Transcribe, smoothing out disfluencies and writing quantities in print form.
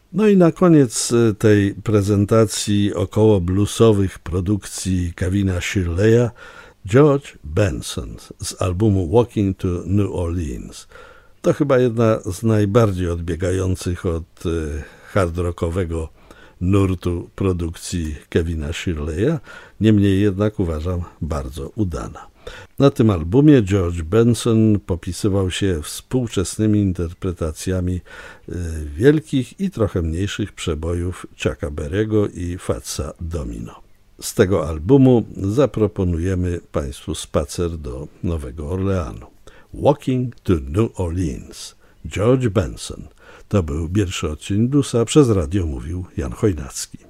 No i na koniec tej prezentacji około bluesowych produkcji Kevina Shirleya George Benson z albumu Walking to New Orleans. To chyba jedna z najbardziej odbiegających od hard rockowego nurtu produkcji Kevina Shirleya, niemniej jednak uważam bardzo udana. Na tym albumie George Benson popisywał się współczesnymi interpretacjami wielkich i trochę mniejszych przebojów Chucka Berry'ego i Fatsa Domino. Z tego albumu zaproponujemy Państwu spacer do Nowego Orleanu. Walking to New Orleans, George Benson. To był pierwszy odcinek Bluesa, przez radio mówił Jan Chojnacki.